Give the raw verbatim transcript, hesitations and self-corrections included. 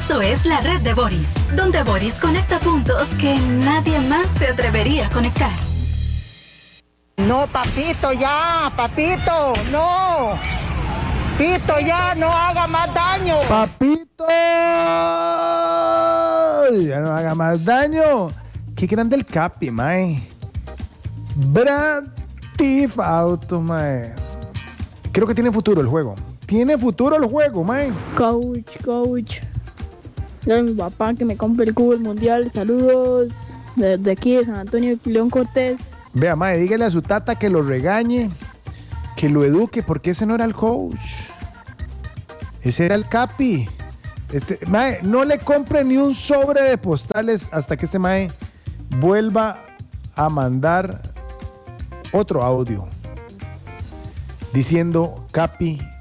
Esto es la red de Boris, donde Boris conecta puntos que nadie más se atrevería a conectar. No, papito, ya, papito, no. Papito, ya, no haga más daño. Papito, ya no haga más daño. Qué grande el Capi, mae. Brand Theft Auto, mae. Creo que tiene futuro el juego. Tiene futuro el juego, mae. Coach, coach. Yo a mi papá que me compre el cubo del mundial. Saludos desde aquí de San Antonio, León Cortés. Vea, mae, dígale a su tata que lo regañe, que lo eduque, porque ese no era el coach. Ese era el Capi. Este, mae, no le compre ni un sobre de postales hasta que este mae vuelva a mandar otro audio diciendo: Capi,